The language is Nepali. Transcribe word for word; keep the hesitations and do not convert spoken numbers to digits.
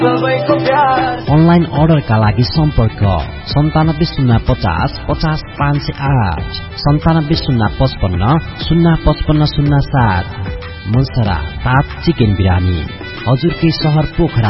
अनलाइन अर्डरका लागि सम्पर्क सन्तानब्बे शून्य पचास पचास पाँच सय आठ सन्तानब्बे शून्य पचपन्न शून्य पचपन्न शून्य सात। मुसरा ताज चिकन बिरानी हजुरकै शहर पोखरा